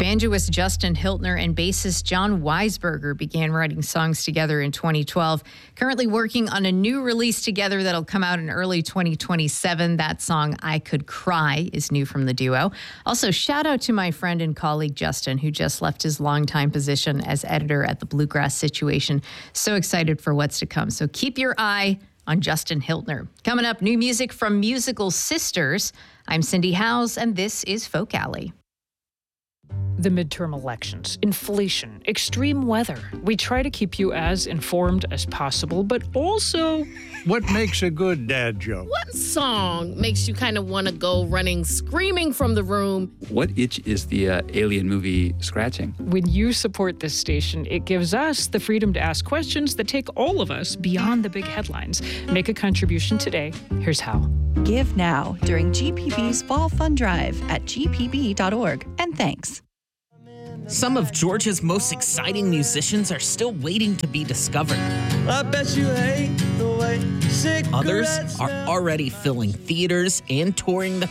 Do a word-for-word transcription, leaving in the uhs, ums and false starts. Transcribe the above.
Banjoist Justin Hiltner and bassist John Weisberger began writing songs together in twenty twelve. Currently working on a new release together that'll come out in early twenty twenty-seven. That song, I Could Cry, is new from the duo. Also, shout out to my friend and colleague Justin, who just left his longtime position as editor at the Bluegrass Situation. So excited for what's to come. So keep your eye on Justin Hiltner. Coming up, new music from Musical Sisters. I'm Cindy Howes, and this is Folk Alley. The midterm elections, inflation, extreme weather. We try to keep you as informed as possible, but also... What makes a good dad joke? What song makes you kind of want to go running, screaming from the room? What itch is the uh, Alien movie scratching? When you support this station, it gives us the freedom to ask questions that take all of us beyond the big headlines. Make a contribution today. Here's how. Give now during G P B's Fall Fund Drive at g p b dot org. And thanks. Some of Georgia's most exciting musicians are still waiting to be discovered. I bet you hate the way cigarettes Others are already filling theaters and touring the